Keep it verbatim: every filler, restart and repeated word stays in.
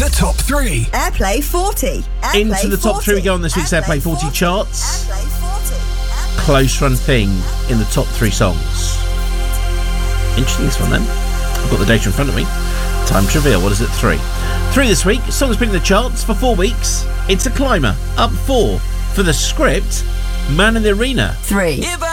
The top three. Airplay forty. Airplay Into the top forty. three we go on this week's Airplay, Airplay forty, forty charts. Airplay forty. Airplay Close Run Thing in the top three songs. Interesting this one then. I've got the data in front of me. Time to reveal. What is it? Three. Three this week. Song's been in the charts for four weeks. It's a climber. Up four for The Script. Man in the Arena. Three.